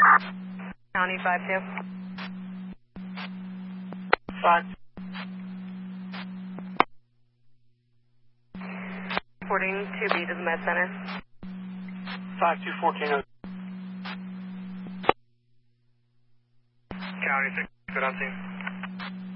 County 5-2. 5. Reporting 2B to the Med Center. 5214. County 6, good on scene.